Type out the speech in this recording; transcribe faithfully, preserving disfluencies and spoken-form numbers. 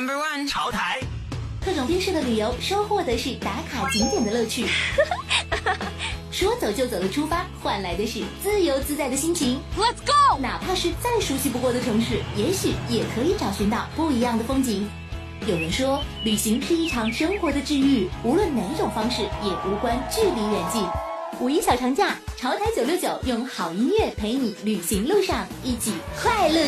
Number one， 潮台。 特种兵式的旅游，收获的是打卡景点的乐趣。说走就走的出发，换来的是自由自在的心情。 Let's go！ 哪怕是再熟悉不过的城市，也许也可以找寻到不一样的风景。有人说，旅行是一场生活的治愈，无论哪种方式，也无关距离远近。五一小长假，潮台九六九用好音乐陪你旅行路上一起快乐。